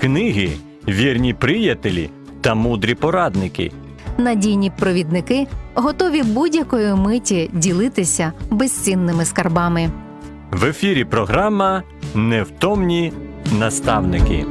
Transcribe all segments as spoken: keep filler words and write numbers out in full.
Книги – вірні приятелі та мудрі порадники. Надійні провідники готові будь-якої миті ділитися безцінними скарбами. В ефірі програма «Невтомні наставники».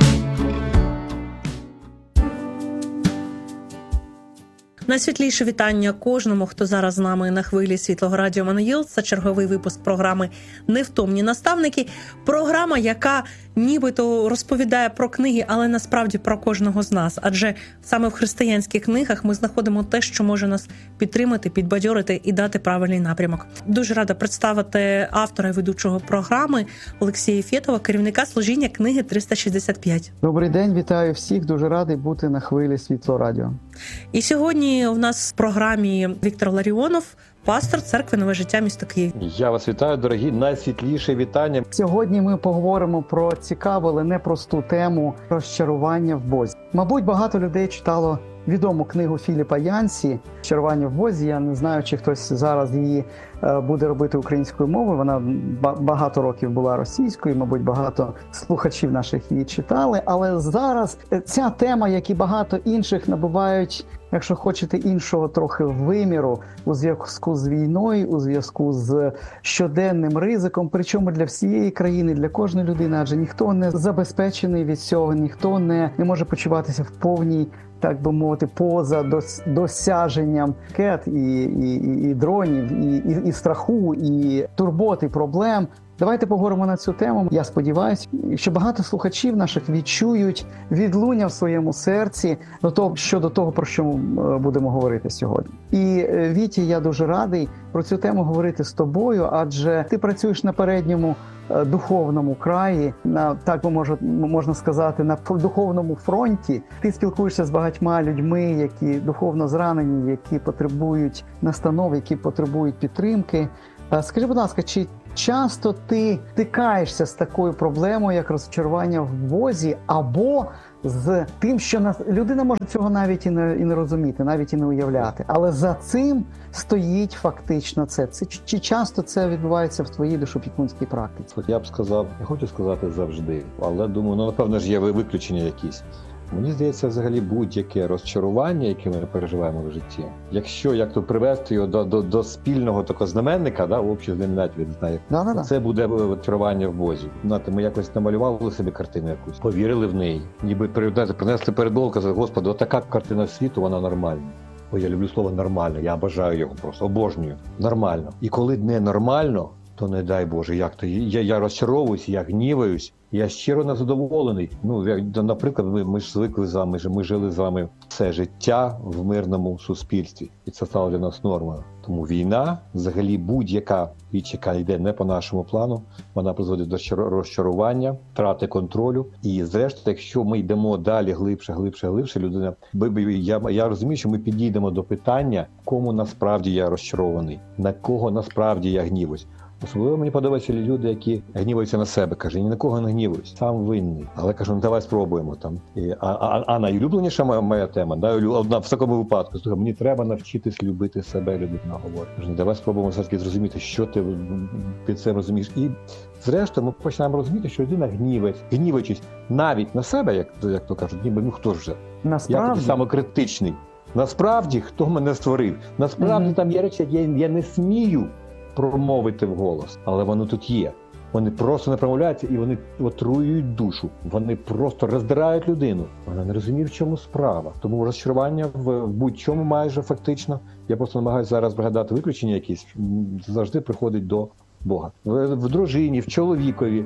Найсвітліше вітання кожному, хто зараз з нами на хвилі Світлого Радіо Мануїл. Це черговий випуск програми «Невтомні наставники». Програма, яка нібито розповідає про книги, але насправді про кожного з нас. Адже саме в християнських книгах ми знаходимо те, що може нас підтримати, підбадьорити і дати правильний напрямок. Дуже рада представити автора і ведучого програми Олексія Фєтова, керівника служіння книги триста шістдесят п'ять. Добрий день, вітаю всіх. Дуже радий бути на хвилі Світло Радіо. І сьогодні у нас в програмі Віктор Ларіонов, пастор церкви «Нове життя», місто Київ. Я вас вітаю, дорогі, найсвітліше вітання. Сьогодні ми поговоримо про цікаву, але непросту тему розчарування в Бозі. Мабуть, багато людей читало відому книгу Філіпа Янсі «Розчарування в Бозі». Я не знаю, чи хтось зараз її буде робити українською мовою. Вона багато років була російською, мабуть, багато слухачів наших її читали. Але зараз ця тема, як і багато інших, набувають, якщо хочете, іншого трохи виміру у зв'язку з війною, у зв'язку з щоденним ризиком, причому для всієї країни, для кожної людини, адже ніхто не забезпечений від цього, ніхто не, не може почуватися в повній, так би мовити, поза досяженням ракет і, і, і, і дронів, і, і, і страху, і турботи, проблем. Давайте поговоримо на цю тему. Я сподіваюся, що багато слухачів наших відчують відлуння в своєму серці до того, щодо того, про що ми будемо говорити сьогодні. І, Віті, я дуже радий про цю тему говорити з тобою, адже ти працюєш на передньому духовному краї, на, так можна, можна сказати, на духовному фронті. Ти спілкуєшся з багатьма людьми, які духовно зранені, які потребують настанов, які потребують підтримки. Скажи, будь ласка, чи часто ти стикаєшся з такою проблемою, як розчарування в Бозі, або з тим, що нас... людина може цього навіть і не, і не розуміти, навіть і не уявляти. Але за цим стоїть фактично це. це. Чи часто це відбувається в твоїй душопіклунській практиці? От я б сказав, я хочу сказати завжди, але думаю, ну напевно ж є виключення якісь. Мені здається, взагалі будь-яке розчарування, яке ми переживаємо в житті, якщо як то привести його до, до, до спільного такого знаменника, да, общий знаменник, він знає, да, да, да. Це буде розчарування в Бозі. Знаєте, ми якось намалювали собі картину якусь, повірили в неї, ніби принесли перед Богом, казали: Господи, отака картина світу, вона нормальна. Бо я люблю слово «нормально», я бажаю його просто, обожнюю. Нормально. І коли не нормально, то не дай Боже, як то, я, я розчаровуюсь, я гніваюсь, я щиро незадоволений. Ну, я, наприклад, ми, ми ж звикли з вами, ми жили з вами все життя в мирному суспільстві. І це стало для нас нормою. Тому війна, взагалі будь-яка річ, яка йде не по нашому плану, вона призводить до розчарування, втрати контролю. І зрештою, якщо ми йдемо далі глибше, глибше, глибше, людина, я, я розумію, що ми підійдемо до питання, кому насправді я розчарований, на кого насправді я гнівуюсь. Особливо мені подобаються люди, які гніваються на себе. Каже, ні на кого не гнівуюсь, сам винний. Але кажу, ну давай спробуємо там. І, а, а, а найулюбленіша моя, моя тема, да, одна в такому випадку, слухай, мені треба навчитись любити себе, людина говорить. Кажу, давай спробуємо все-таки зрозуміти, що ти під цим розумієш. І зрештою ми починаємо розуміти, що людина гнівається, гніваючись навіть на себе, як, як то кажуть, ніби ну хто ж вже? Насправді? Я такий самокритичний. Насправді, хто мене створив? Насправді mm-hmm. там є речі, які я, я не смію промовити вголос, але вони тут є. Вони просто не промовляються і вони отруюють душу. Вони просто роздирають людину. Вона не розуміє, в чому справа. Тому розчарування в будь-чому майже фактично, я просто намагаюся зараз пригадати виключення якісь, завжди приходить до Бога. В, в дружині, в чоловікові,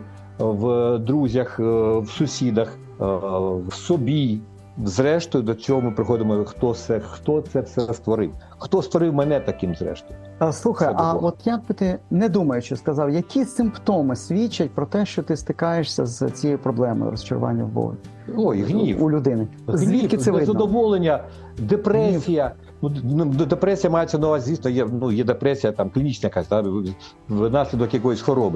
в друзях, в сусідах, в собі. Зрештою, до цього ми приходимо, хто це, хто це все створив. Хто створив мене таким, зрештою? А, слухай, а от як би ти, не думаючи, сказав, які симптоми свідчать про те, що ти стикаєшся з цією проблемою розчарування в Богові? Ой, гнів. У людини. Звідки гнів, це видно? Незадоволення, депресія. Ну, депресія мається на увазі, звісно, є, ну, є депресія там клінічна якась, да, внаслідок якоїсь хвороби.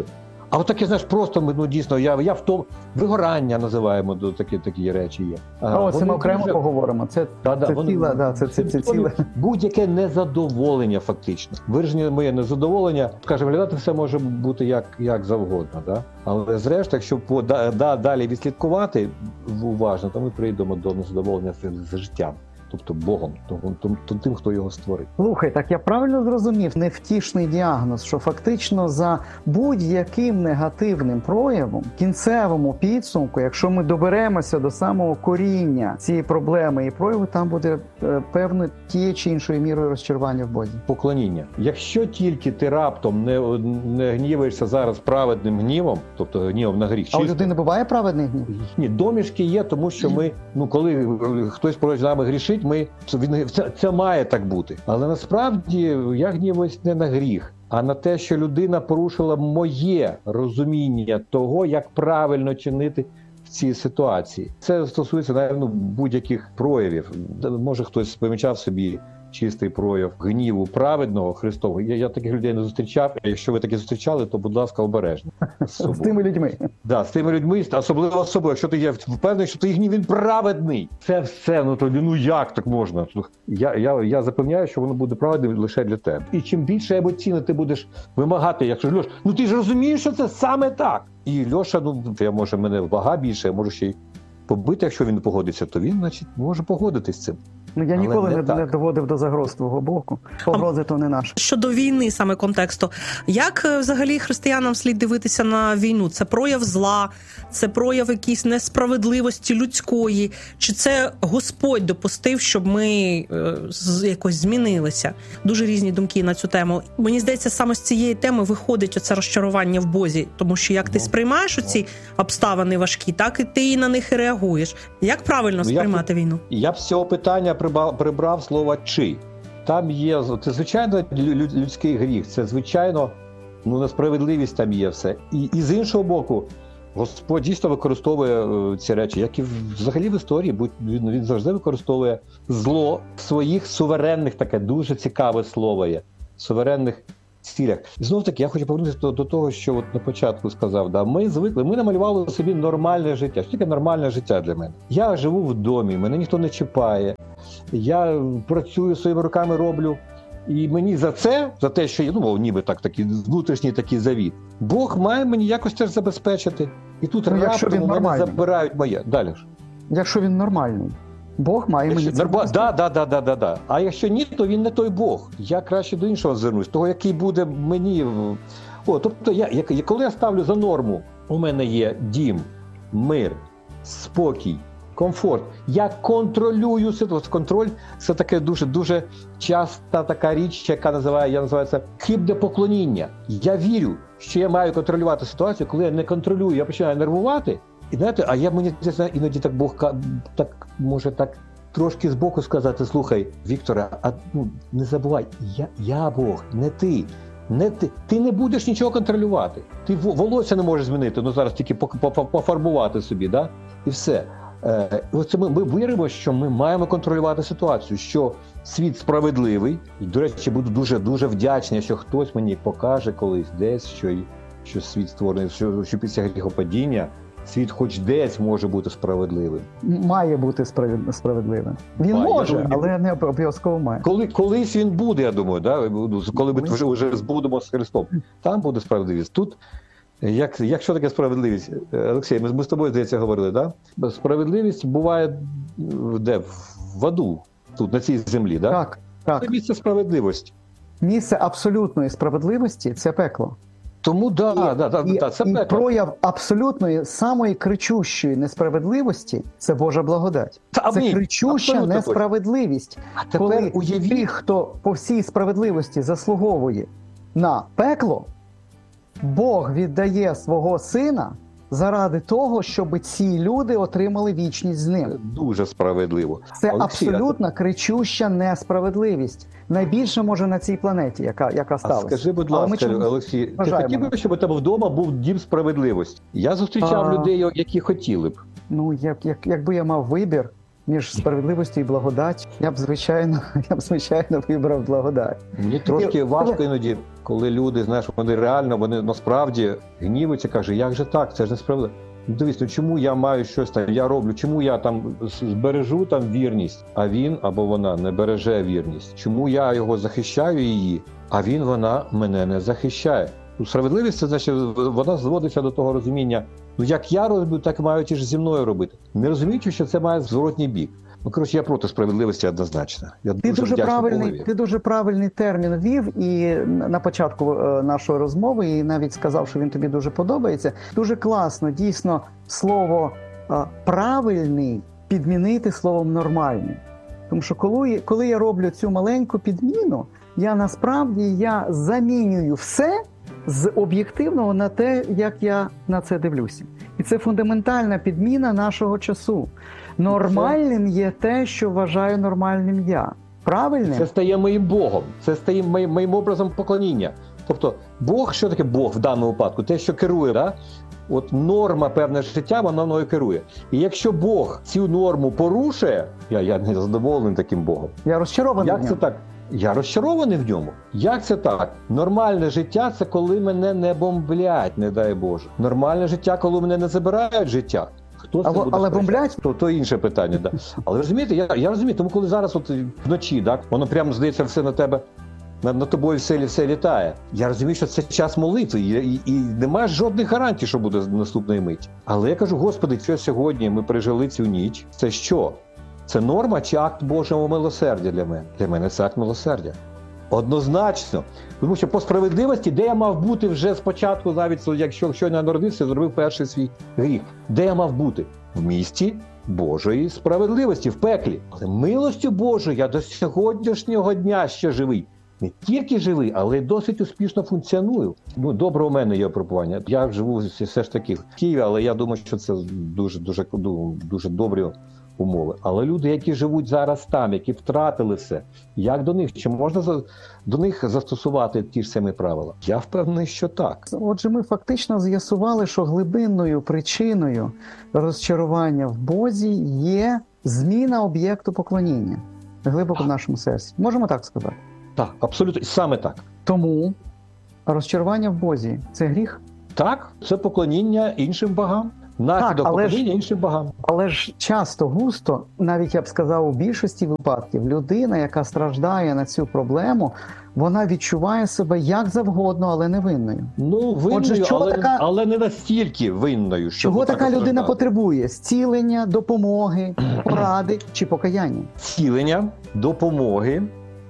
А от таке, знаєш, просто ми, ну дійсно, я, я в тому, вигорання називаємо, такі, такі речі є. А, О, це ми окремо дуже... поговоримо. Це, да, да, це, вони, ціле, да, це, це, це ціле. Будь-яке незадоволення фактично. Вираження моє незадоволення, скажімо, виглядати все може бути як, як завгодно. Да? Але зрештою, якщо по, да, да, далі відслідкувати уважно, то ми прийдемо до незадоволення з, з життям. Тобто Богом, тим, хто його створив. Слухай, так я правильно зрозумів невтішний діагноз, що фактично за будь-яким негативним проявом, кінцевому підсумку, якщо ми доберемося до самого коріння цієї проблеми і прояву, там буде е, певно тією чи іншою мірою розчарування в Бозі. Поклоніння. Якщо тільки ти раптом не, не гніваєшся зараз праведним гнівом, тобто гнівом на гріх, А у чисто, людини буває праведний гнів? Ні, домішки є, тому що ми, ну коли хтось проти нами грішить, ми це, це, це має так бути. Але насправді я гніваюсь не на гріх, а на те, що людина порушила моє розуміння того, як правильно чинити в цій ситуації. Це стосується, напевно, будь-яких проявів. Може хтось помічав собі чистий прояв гніву праведного Христового. Я, я таких людей не зустрічав. Якщо ви такі зустрічали, то, будь ласка, обережно. З, з тими людьми. Да, з тими людьми, особливо особливо, якщо ти є впевнений, що твій гнів, він праведний. Це все, ну тоді, ну як так можна? Я, я, я запевняю, що воно буде праведним лише для тебе. І чим більше емоційно ти будеш вимагати, якщо Льош, ну ти ж розумієш, що це саме так. І Льоша, ну, я, може, мене вага більше, я можу ще й побити, якщо він не погодиться, то він, значить, може погодитись з цим. Ну, я ніколи не, не, не доводив до загроз твого боку. Погрози то не наше. Щодо війни, саме контексту. Як взагалі християнам слід дивитися на війну? Це прояв зла, це прояв якоїсь несправедливості людської? Чи це Господь допустив, щоб ми е, якось змінилися? Дуже різні думки на цю тему. Мені здається, саме з цієї теми виходить оце розчарування в Бозі. Тому що як ти сприймаєш оці обставини важкі, так і ти на них і реагуєш. Як правильно ну, сприймати я, війну? Я б з цього питання прибрав, прибрав слово «чи». Там є, це звичайно людський гріх, це звичайно, ну, несправедливість там є все. І, і з іншого боку, Господь дійсно використовує ці речі, як і взагалі в історії, бо він, він завжди використовує зло в своїх суверенних, таке дуже цікаве слово є, суверенних цілях. І знов таки, я хочу повернутися до, до того, що от на початку сказав, да, ми звикли, ми намалювали собі нормальне життя. Що таке нормальне життя для мене? Я живу в домі, мене ніхто не чіпає, я працюю своїми руками, роблю. І мені за це, за те, що я, ну, ніби так, такий внутрішній такий завіт, Бог має мені якось теж забезпечити. І тут ну, раптом у мене забирають моє. Далі ж. Якщо він нормальний. Бог має якщо, мені це норма... да, да, да, да, да, да. А якщо ні, то він не той Бог. Я краще до іншого звернусь, того, який буде мені. О, тобто, я, я, коли я ставлю за норму, у мене є дім, мир, спокій, комфорт. Я контролюю ситуацію. Контроль – це таке дуже, дуже часта така річ, яка називає, я називаю це хибне поклоніння. Я вірю, що я маю контролювати ситуацію, коли я не контролюю, я починаю нервувати. І знаєте, а я мені іноді так Бог так може так трошки збоку сказати: слухай, Вікторе, а ну не забувай, я, я Бог, не ти. Не ти. Ти не будеш нічого контролювати. Ти волосся не можеш змінити, ну зараз тільки пофарбувати собі, да? І все. Е, оце ми, ми віримо, що ми маємо контролювати ситуацію, що світ справедливий. І, до речі, буду дуже-дуже вдячний, що хтось мені покаже колись десь, що, що світ створений, що, що після гріхопадіння світ хоч десь може бути справедливим. Має бути справедливим. Він має, може, думаю, але не обов'язково має. Коли, колись він буде, я думаю, да? Коли ми вже, вже збудемо з Христом, там буде справедливість. Тут, як, як що таке справедливість? Олексій, ми, ми з тобою, здається, говорили, да? Справедливість буває де? В аду, тут, на цій землі, да? Так, так. Це місце справедливості. Місце абсолютної справедливості – це пекло. Тому да, і, да, да, і, да, це і пекло. прояв абсолютної, самої кричущої несправедливості – це Божа благодать. Та, це ні, кричуща несправедливість. А тепер коли уявіть... ті, хто по всій справедливості заслуговує на пекло, Бог віддає свого сина заради того, щоб ці люди отримали вічність з ним. Дуже справедливо. Це Олексій, абсолютно а... кричуща несправедливість. Найбільше, може, на цій планеті, яка, яка сталася. А скажи, будь ласка, Олексій, ти хотів би, щоб у тебе вдома був дім справедливості? Я зустрічав а... людей, які хотіли б. Ну, як, як, якби я мав вибір між справедливістю і благодаттю, я б, звичайно, я б, звичайно, вибрав благодать. Мені трошки важко іноді, коли люди, знаєш, вони реально, вони насправді гнівуються, кажуть, як же так, це ж несправедливо. Ну, дивись, ну чому я маю щось там, я роблю, чому я там збережу там вірність, а він або вона не береже вірність? Чому я його захищаю її, а він, вона мене не захищає? Ну, справедливість, це значить, вона зводиться до того розуміння, ну як я роблю, так мають і ж зі мною робити. Не розуміючи, що це має зворотній бік. Ну, коротше, я проти справедливості однозначно. Я Ти дуже, дуже правильний, ти дуже правильний термін ввів і на початку е, нашої розмови, і навіть сказав, що він тобі дуже подобається. Дуже класно, дійсно, слово е, «правильний» підмінити словом «нормальний». Тому що коли, коли я роблю цю маленьку підміну, я насправді я замінюю все з об'єктивного на те, як я на це дивлюся. І це фундаментальна підміна нашого часу. Нормальним є те, що вважаю нормальним я. Правильним? Це стає моїм Богом, це стає моїм, моїм образом поклоніння. Тобто Бог, що таке Бог в даному випадку? Те, що керує, да? От норма певне життя, вона мною керує. І якщо Бог цю норму порушує, я, я не задоволений таким Богом. Я розчарований Як в це ньому. так? Я розчарований в ньому. Як це так? Нормальне життя – це коли мене не бомблять, не дай Боже. Нормальне життя, коли мене не забирають життя. Хто це Але, буде але сперечатися? бомблять? То, то інше питання, да. Але розумієте, я, я розумію, тому коли зараз от вночі, так, воно прямо здається все на тебе, на, на тобою все, все літає. Я розумію, що це час молитви, і, і, і немає жодних гарантій, що буде наступної миті. Але я кажу, Господи, що сьогодні ми пережили цю ніч, це що? Це норма чи акт Божого милосердя для мене? Для мене це акт милосердя. Однозначно. Тому що по справедливості, де я мав бути вже спочатку, навіть якщо щойно я народився, зробив перший свій гріх. Де я мав бути? В місті Божої справедливості, в пеклі. Але милостю Божою я до сьогоднішнього дня ще живий. Не тільки живий, але й досить успішно функціоную. Ну, добре у мене є опробування. Я живу все ж таки в Києві, але я думаю, що це дуже, дуже, дуже добрі умови. Але люди, які живуть зараз там, які втратили все, як до них? Чи можна до них застосувати ті ж самі правила? Я впевнений, що так. Отже, ми фактично з'ясували, що глибинною причиною розчарування в Бозі є зміна об'єкту поклоніння глибоко в нашому серці. Можемо так сказати? Так, абсолютно. Саме так. Тому розчарування в Бозі – це гріх? Так, це поклоніння іншим богам. Наслідок але поклоніння ж- іншим богам. Але ж часто, густо, навіть я б сказав, у більшості випадків, людина, яка страждає на цю проблему, вона відчуває себе як завгодно, але не винною. Ну, винною, Отже, чого але, така- але не настільки винною, що Чого так така людина страждати. потребує? Зцілення, допомоги, поради чи покаяння? Зцілення, допомоги,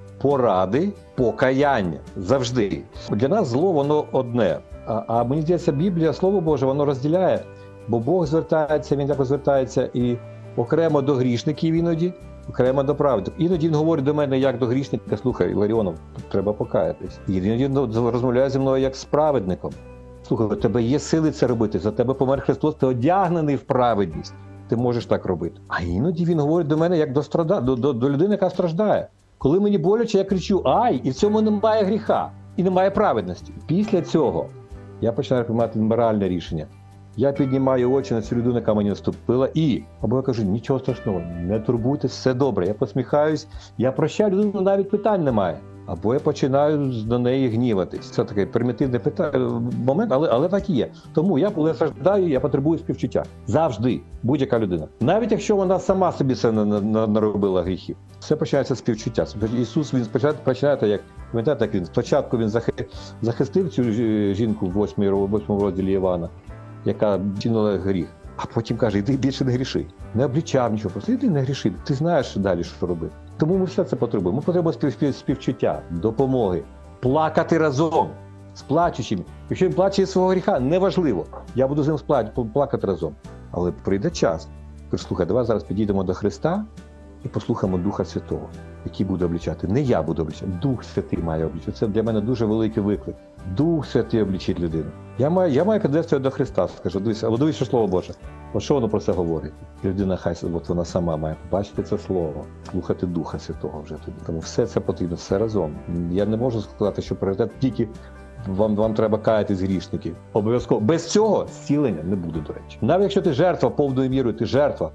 поради, покаяння. Завжди. Для нас зло, воно одне. А, а мені здається, Біблія, Слово Боже, воно розділяє, бо Бог звертається, Він якось звертається і окремо до грішників іноді, окремо до праведників. Іноді Він говорить до мене як до грішника: слухай, Іларіонов, треба покаятись. І іноді він розмовляє зі мною як з праведником. Слухай, у тебе є сили це робити, за тебе помер Христос, ти одягнений в праведність. Ти можеш так робити. А іноді він говорить до мене як до, страда... до, до, до людини, яка страждає. Коли мені боляче, я кричу: ай, і в цьому немає гріха, і немає праведності. Після цього я починаю приймати моральне рішення. Я піднімаю очі на цю людину, яка мені наступила, і або я кажу: нічого страшного, не турбуйтесь, все добре. Я посміхаюсь, я прощаю людину, навіть питань немає. Або я починаю до неї гніватись. Це такий примітивний питання, момент, але, але так і є. Тому я, коли страждаю, я потребую співчуття. Завжди. Будь-яка людина. Навіть якщо вона сама собі це наробила гріхів. Все починається з співчуття. Ісус, він спочатку починає, як, пам'ятаєте, як він спочатку він захистив цю жінку в восьмому розділі Івана, яка чинила гріх. А потім каже: іди більше не гріши. Не облічав нічого, просто іди не гріши. Ти знаєш далі, що робити. Тому ми все це потребуємо. Ми потребуємо спів, спів, співчуття, допомоги, плакати разом з плачучим. Якщо він плаче свого гріха, неважливо. Я буду з ним плакати разом. Але прийде час. Кажу: слухай, давай зараз підійдемо до Христа і послухаємо Духа Святого, який буде облічати. Не я буду облічати, Дух Святий має облічати. Це для мене дуже великий виклик. Дух Святий облічить людину. Я маю, я маю підвести до Христа, скажу: дивись, або дивись, що Слово Боже. От що воно про це говорить? Людина хай, от вона сама має побачити це Слово, слухати Духа Святого вже тоді. Тому все це потрібно, все разом. Я не можу сказати, що пріоритет тільки вам, вам треба каятись з грішників. Обов'язково. Без цього зцілення не буде, до речі. Навіть якщо ти жертва, повною мірою ти жертва,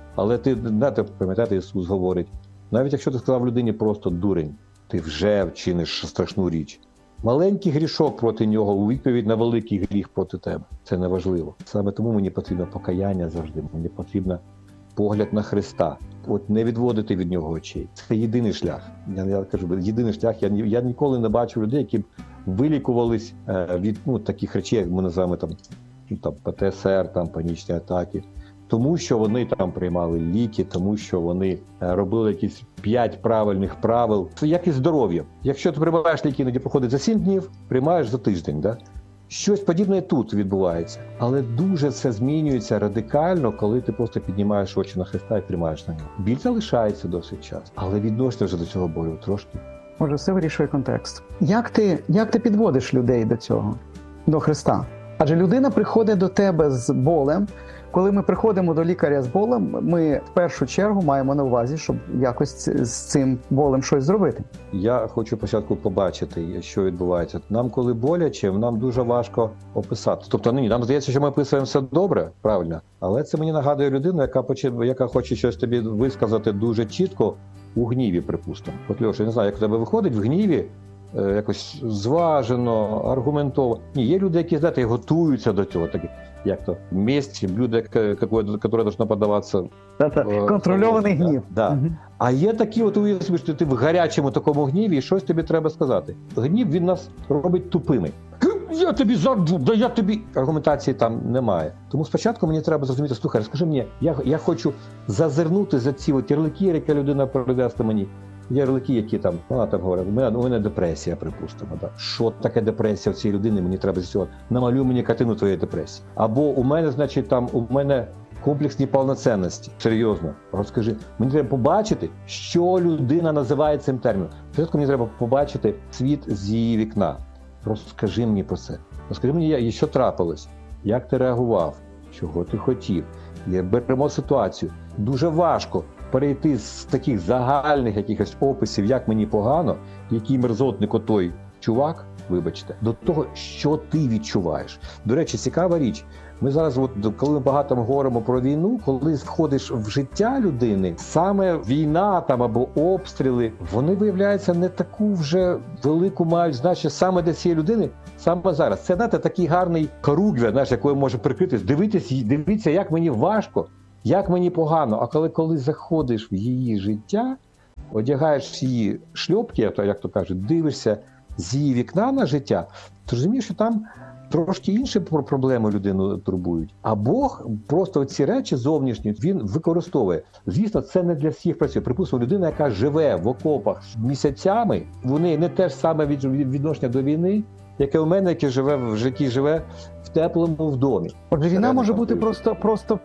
Але ти, знаєте, пам'ятаєте, Ісус говорить, навіть якщо ти сказав людині просто дурень, ти вже вчиниш страшну річ. Маленький грішок проти нього у відповідь на великий гріх проти тебе. Це неважливо. Саме тому мені потрібно покаяння завжди, мені потрібен погляд на Христа. От не відводити від нього очей. Це єдиний шлях. Я, я кажу, єдиний шлях. Я, я ніколи не бачив людей, які б вилікувались е, від ну, таких речей, як ми називаємо там, ну, там Пе Те Ес Ер, там, панічні атаки. Тому що вони там приймали ліки, тому що вони робили якісь п'ять правильних правил. Це як і здоров'я. Якщо ти приймаєш ліки, іноді проходить за сім днів, приймаєш за тиждень. Да? Щось подібне тут відбувається. Але дуже це змінюється радикально, коли ти просто піднімаєш очі на Христа і тримаєш на нього. Біль залишається досить часто, але відносишся вже до цього болю трошки. Може, все вирішує контекст. Як ти, як ти підводиш людей до цього, до Христа? Адже людина приходить до тебе з болем. Коли ми приходимо до лікаря з болем, ми в першу чергу маємо на увазі, щоб якось з цим болем щось зробити. Я хочу спочатку побачити, що відбувається. Нам, коли боляче, нам дуже важко описати. Тобто, ні, нам здається, що ми описуємо все добре, правильно, але це мені нагадує людину, яка, почи... яка хоче щось тобі висказати дуже чітко у гніві, припустимо. От, Льоша, я не знаю, як у тебе виходить в гніві, якось зважено, аргументовано. Ні, є люди, які, знаєте, готуються до цього, такі, як то, месть, блюдо, яке должно подаватися. Це контрольований да, гнів. Да. Угу. А є такі, от уявіть, що ти в гарячому такому гніві, і щось тобі треба сказати. Гнів, він нас робить тупими. Я тобі задву, да я тобі... Аргументації там немає. Тому спочатку мені треба зрозуміти, слухай, розкажи мені, я, я хочу зазирнути за ці от ярлики, які людина передасть мені. Ярлики, які там, вона там говорить, у мене, у мене депресія, припустимо. Да. Що таке депресія в цій людини, мені треба з'ясувати. Намалюй мені картину твоєї депресії. Або у мене, значить, там, у мене комплексні повноцінності. Серйозно, розкажи. Мені треба побачити, що людина називає цим терміном. Спочатку мені треба побачити світ з її вікна. Розкажи мені про це. Розкажи мені, що трапилось, як ти реагував, чого ти хотів. І беремо ситуацію. Дуже важко перейти з таких загальних якихось описів, як мені погано, який мерзотник отой чувак, вибачте, до того, що ти відчуваєш. До речі, цікава річ. Ми зараз, от, коли ми багато говоримо про війну, коли входиш в життя людини, саме війна там або обстріли, вони, виявляються, не таку вже велику мають значення саме для цієї людини, саме зараз. Це, знаєте, такий гарний хоругвя, знаєш, якою може прикритись. Дивіться, дивіться, як мені важко, як мені погано. А коли, коли заходиш в її життя, одягаєш її шльопки, як то кажуть, дивишся з її вікна на життя, то розумієш, що там трошки інші проблеми людину турбують. А Бог просто ці речі зовнішні, він використовує. Звісно, це не для всіх працює. Припустимо, людина, яка живе в окопах місяцями, вони не те ж саме відношення до війни, яке у мене, яке живе в житті, живе в теплому в домі. Отже, війна може бути просто, просто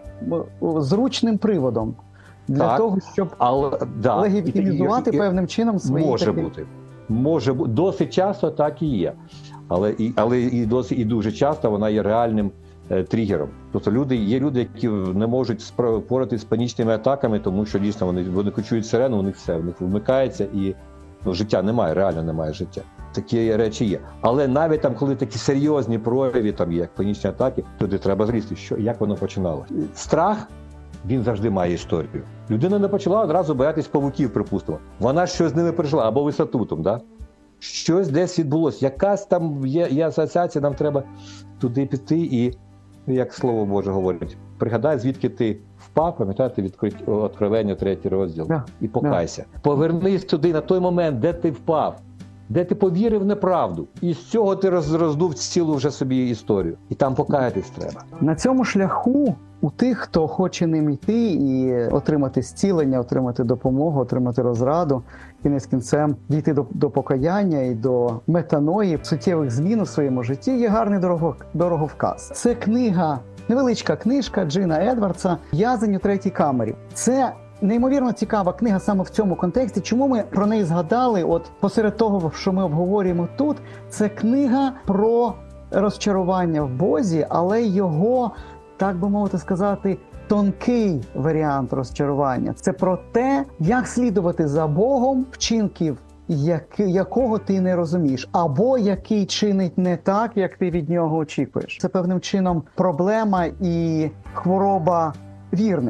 зручним приводом для так, того, щоб але, да, легітимізувати і, і, певним чином свої... Може такі... бути. Може бути. Досить часто так і є. Але і, але і, досить, і дуже часто вона є реальним е, тригером. Тобто люди, є люди, які не можуть впоратися з панічними атаками, тому що дійсно вони, вони почують сирену, у них все, у них вмикається і ну, життя немає, реально немає життя. Такі речі є. Але навіть там, коли такі серйозні прояви, там є, як панічні атаки, туди треба зрізти, що, як воно починалося. Страх, він завжди має історію. Людина не почала одразу боятись павуків, припустимо. Вона щось з ними пережила, або висоту там, да? Щось десь відбулося, якась там є, є асоціація, нам треба туди піти і, як Слово Боже говорить, пригадай, звідки ти впав, пам'ятаєте, відкрить Откровення, третій розділ, да, і покайся. Да. Повернись туди, на той момент, де ти впав, де ти повірив в неправду, і з цього ти роздув цілу вже собі історію. І там покаятись треба. На цьому шляху у тих, хто хоче ним йти і отримати зцілення, отримати допомогу, отримати розраду, кінець кінцем дійти до, до покаяння і до метаної, суттєвих змін у своєму житті, є гарний дорого, дороговказ. Це книга, невеличка книжка Джина Едвардса «В'язень у третій камері». Це неймовірно цікава книга саме в цьому контексті. Чому ми про неї згадали? От посеред того, що ми обговорюємо тут, це книга про розчарування в Бозі, але його, так би мовити сказати, тонкий варіант розчарування. Це про те, як слідувати за Богом вчинків, як, якого ти не розумієш, або який чинить не так, як ти від нього очікуєш. Це певним чином проблема і хвороба вірних.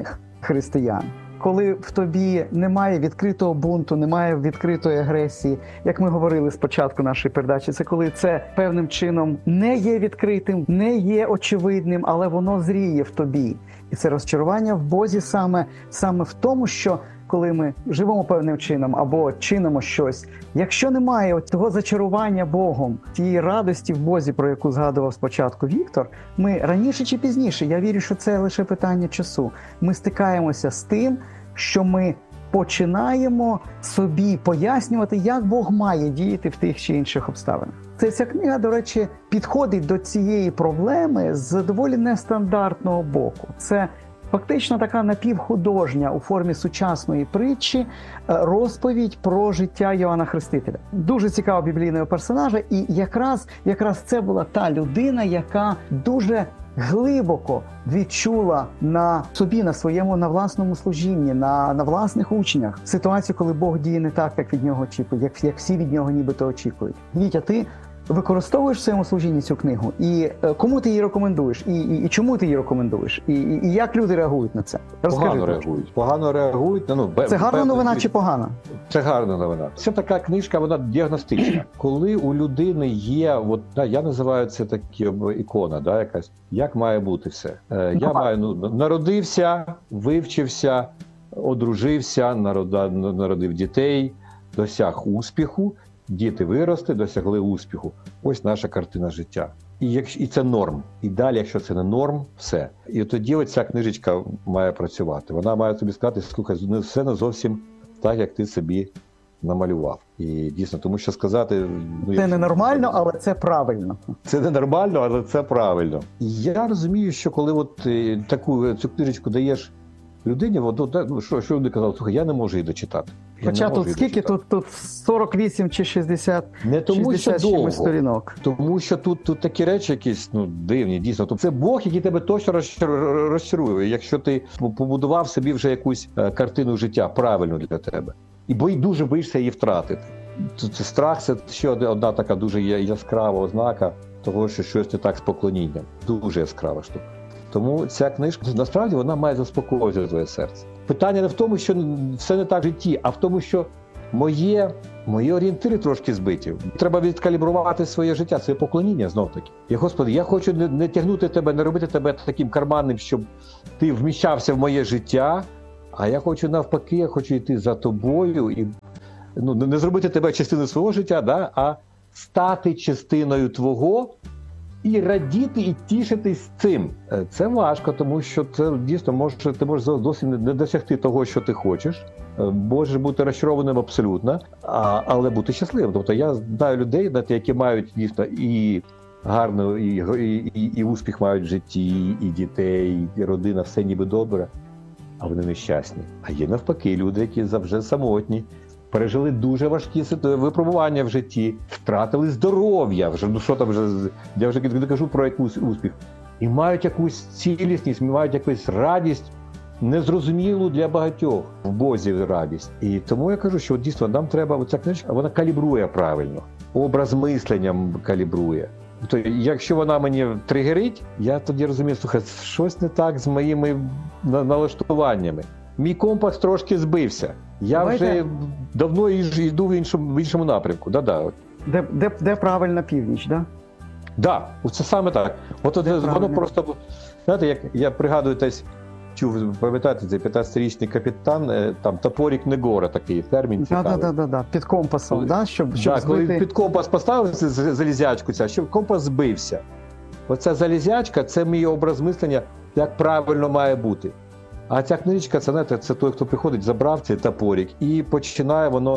християн. Коли в тобі немає відкритого бунту, немає відкритої агресії, як ми говорили спочатку нашої передачі, це коли це певним чином не є відкритим, не є очевидним, але воно зріє в тобі. І це розчарування в Бозі саме, саме в тому, що коли ми живемо певним чином або чинимо щось, якщо немає того зачарування Богом, тієї радості в Бозі, про яку згадував спочатку Віктор, ми раніше чи пізніше, я вірю, що це лише питання часу, ми стикаємося з тим, що ми починаємо собі пояснювати, як Бог має діяти в тих чи інших обставинах. Це ця книга, до речі, підходить до цієї проблеми з доволі нестандартного боку. Це фактично така напівхудожня у формі сучасної притчі розповідь про життя Йоанна Хрестителя. Дуже цікавого біблійного персонажа, і якраз, якраз це була та людина, яка дуже глибоко відчула на собі, на своєму, на власному служінні, на, на власних учнях ситуацію, коли Бог діє не так, як від нього очікують, як, як всі від нього нібито очікують. Вітя, ти використовуєш в своєму служінні цю книгу? І е, кому ти її рекомендуєш? І, і, і чому ти її рекомендуєш? І, і, і як люди реагують на це? Розкажи, Погано трошки. реагують. Погано реагують. Ну, Це гарна певно, новина чи погана? Це гарна новина. Це така книжка, вона діагностична. Коли у людини є, от, да, я називаю це такі ікона, да, якась, як має бути все. Е, я маю, ну, народився, вивчився, одружився, народа, народив дітей, досяг успіху, діти виросли, досягли успіху. Ось наша картина життя. І, якщо, і це норм. І далі, якщо це не норм, все. І тоді оця книжечка має працювати. Вона має тобі сказати, слухай, все не зовсім так, як ти собі намалював. І дійсно, тому що сказати... Ну, це не нормально, але це правильно. Це не нормально, але це правильно. І я розумію, що коли от таку цю книжечку даєш людині, от, ну, що, що люди казали, слухай, я не можу її дочитати. Я Хоча тут скільки? Тут, тут сорок вісім чи шістдесят, не тому, шістдесят що довго, сторінок. Тому що тут, тут такі речі якісь, ну, дивні, дійсно. Тобто це Бог, який тебе точно розчарує, якщо ти побудував собі вже якусь картину життя правильну для тебе. І бо й дуже боїшся її втратити. Це страх – це ще одна така дуже яскрава ознака того, що щось не так з поклонінням. Дуже яскрава штука. Тому ця книжка, насправді, вона має заспокоювати твоє серце. Питання не в тому, що все не так в житті, а в тому, що моє, мої орієнтири трошки збиті. Треба відкалібрувати своє життя, своє поклоніння знов-таки. І, Господи, я хочу не, не тягнути тебе, не робити тебе таким карманним, щоб ти вміщався в моє життя, а я хочу навпаки, я хочу йти за тобою і ну, не зробити тебе частиною свого життя, да, а стати частиною твого, і радіти, і тішитись цим. Це важко, тому що це дійсно може, ти можеш зовсім не досягти того, що ти хочеш. Можеш бути розчарованим абсолютно, а, але бути щасливим. Тобто я знаю людей, які мають дійсно і гарну, і, і, і, і успіх мають в житті, і дітей, і родина, все ніби добре, а вони нещасні. А є навпаки люди, які вже самотні, пережили дуже важкі випробування в житті, втратили здоров'я, вже, ну що там вже, я вже не кажу про якийсь успіх, і мають якусь цілісність, мають якусь радість, незрозумілу для багатьох в Бозі радість. І тому я кажу, що дійсно нам треба, оця книжка, вона калібрує правильно, образ мислення калібрує. Тобто, якщо вона мені тригерить, я тоді розумію, слухай, щось не так з моїми налаштуваннями. Мій компас трошки збився. Я Давайте... вже давно йду в іншому, в іншому напрямку. Да-да. Де, де, де правильна північ, да? Да, це саме так. От, от воно просто, знаєте, як я пригадую, десь чув, пам'ятаєте, цей п'ятнадцятирічний капітан, там Топорік Негора, такий термін цікавий. Да, да, да, да. Під компасом, коли, да, щоб, щоб да, збити... коли під компас поставив залізячку, ця, щоб компас збився. Оця залізячка, це мій образ мислення, як правильно має бути. А ця книжечка, це, знаєте, це той, хто приходить, забрав цей топорик і починає воно,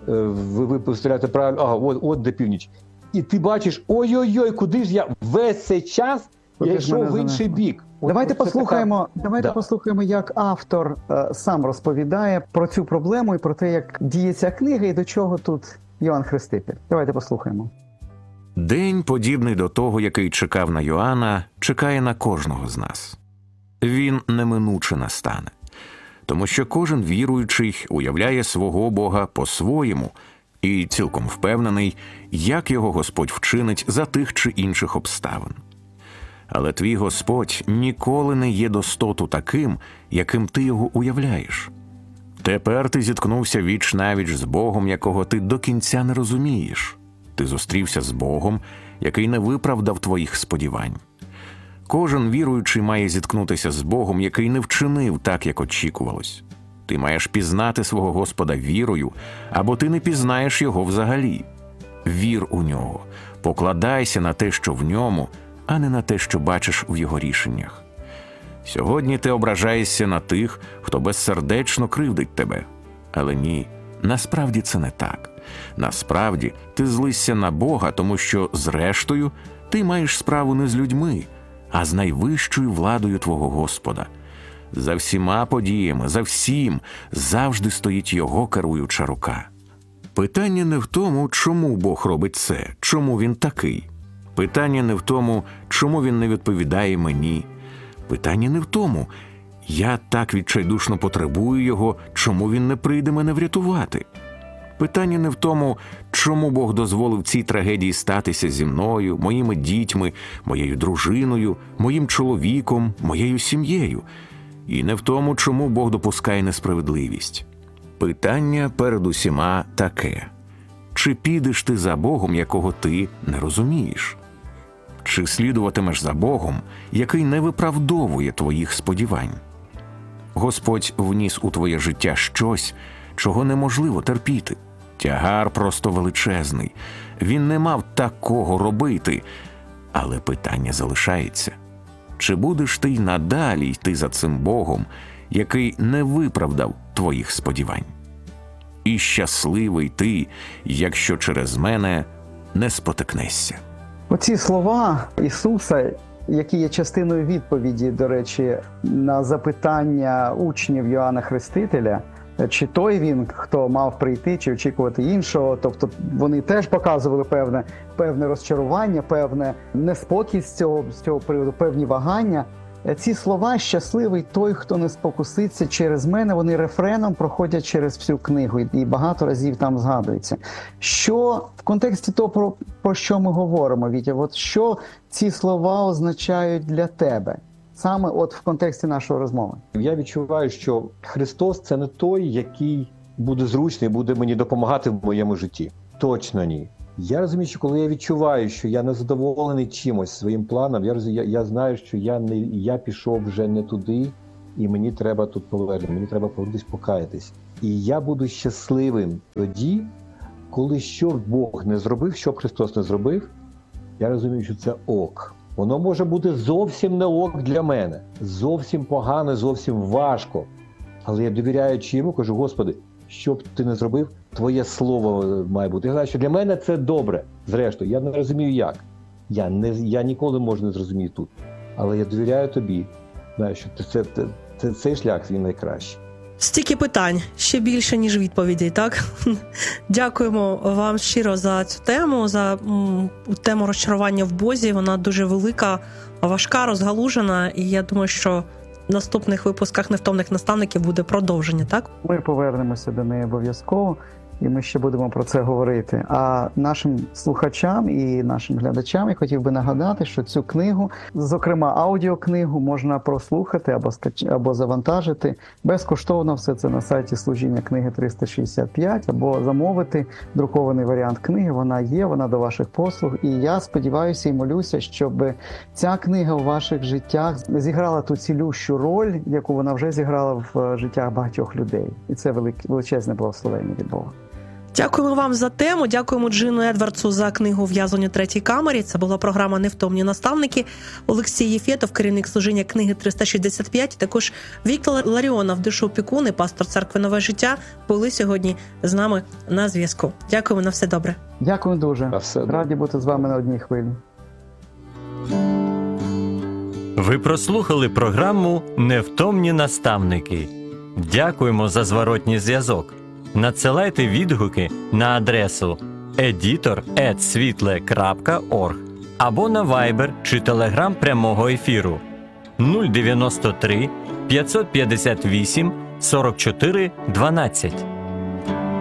ви, ви постріляєте правильно, ага, от, от де північ. І ти бачиш, ой-ой-ой, куди ж я весь цей час я йшов в інший бік. От, давайте от послухаємо, така... давайте да. послухаємо, як автор е, сам розповідає про цю проблему і про те, як діє ця книга і до чого тут Йоанн Хреститель. Давайте послухаємо. День, подібний до того, який чекав на Йоанна, чекає на кожного з нас. Він неминуче настане, тому що кожен віруючий уявляє свого Бога по-своєму і цілком впевнений, як його Господь вчинить за тих чи інших обставин. Але твій Господь ніколи не є достоту таким, яким ти його уявляєш. Тепер ти зіткнувся віч-навіч з Богом, якого ти до кінця не розумієш. Ти зустрівся з Богом, який не виправдав твоїх сподівань. Кожен віруючий має зіткнутися з Богом, який не вчинив так, як очікувалось. Ти маєш пізнати свого Господа вірою, або ти не пізнаєш його взагалі. Вір у нього, покладайся на те, що в ньому, а не на те, що бачиш в його рішеннях. Сьогодні ти ображаєшся на тих, хто безсердечно кривдить тебе. Але ні, насправді це не так. Насправді ти злишся на Бога, тому що, зрештою, ти маєш справу не з людьми, а з найвищою владою твого Господа. За всіма подіями, за всім завжди стоїть його керуюча рука. Питання не в тому, чому Бог робить це, чому він такий. Питання не в тому, чому він не відповідає мені. Питання не в тому, я так відчайдушно потребую його, чому він не прийде мене врятувати. Питання не в тому, чому Бог дозволив цій трагедії статися зі мною, моїми дітьми, моєю дружиною, моїм чоловіком, моєю сім'єю. І не в тому, чому Бог допускає несправедливість. Питання перед усіма таке. Чи підеш ти за Богом, якого ти не розумієш? Чи слідуватимеш за Богом, який не виправдовує твоїх сподівань? Господь вніс у твоє життя щось, чого неможливо терпіти. Тягар просто величезний. Він не мав такого робити. Але питання залишається. Чи будеш ти й надалі йти за цим Богом, який не виправдав твоїх сподівань? І щасливий ти, якщо через мене не спотикнешся. Оці слова Ісуса, які є частиною відповіді, до речі, на запитання учнів Йоанна Хрестителя, чи той він, хто мав прийти, чи очікувати іншого. Тобто вони теж показували певне, певне розчарування, певне неспокій з цього, з цього приводу, певні вагання. Ці слова «щасливий той, хто не спокуситься через мене», вони рефреном проходять через всю книгу і багато разів там згадується. Що в контексті того, про, про що ми говоримо, Вітя, от що ці слова означають для тебе? Саме от в контексті нашої розмови. Я відчуваю, що Христос – це не той, який буде зручний, буде мені допомагати в моєму житті. Точно ні. Я розумію, що коли я відчуваю, що я не задоволений чимось своїм планом, я, я, я знаю, що я, не, я пішов вже не туди, і мені треба тут повернути, мені треба повернутися, покаятись. І я буду щасливим тоді, коли що Бог не зробив, що Христос не зробив, я розумію, що це ок. Воно може бути зовсім не ок для мене, зовсім погано, зовсім важко. Але я довіряючи йому, кажу: Господи, що б ти не зробив, твоє слово має бути. Я знаю, що для мене це добре. Зрештою, я не розумію як. Я, не, я ніколи, може, не зрозумію тут. Але я довіряю тобі. Знаю, що це, це, це, цей шлях, він найкращий. Стільки питань, ще більше, ніж відповідей, так? Дякуємо вам щиро за цю тему, за м, тему розчарування в Бозі. Вона дуже велика, важка, розгалужена, і я думаю, що в наступних випусках «Невтомних наставників» буде продовження, так? Ми повернемося до неї обов'язково, і ми ще будемо про це говорити. А нашим слухачам і нашим глядачам я хотів би нагадати, що цю книгу, зокрема аудіокнигу, можна прослухати або скач... або завантажити безкоштовно. Все це на сайті служіння книги триста шістдесят п'ять, або замовити друкований варіант книги. Вона є, вона до ваших послуг. І я сподіваюся і молюся, щоб ця книга у ваших життях зіграла ту цілющу роль, яку вона вже зіграла в життях багатьох людей. І це величезне благословення від Бога. Дякуємо вам за тему, дякуємо Джину Едвардсу за книгу «В'язані у третій камері». Це була програма «Невтомні наставники». Олексій Єфєтов, керівник служіння книги триста шістдесят п'ять, також Віктор Ларіонов, душоопікун і пастор церкви «Нове життя», були сьогодні з нами на зв'язку. Дякуємо, на все добре. Дякую дуже. все добре. Раді бути з вами на одній хвилі. Ви прослухали програму «Невтомні наставники». Дякуємо за зворотній зв'язок. Надсилайте відгуки на адресу едітор ет світле крапка орг або на Viber чи Telegram прямого ефіру нуль дев'яносто три п'ятсот п'ятдесят вісім сорок чотири дванадцять.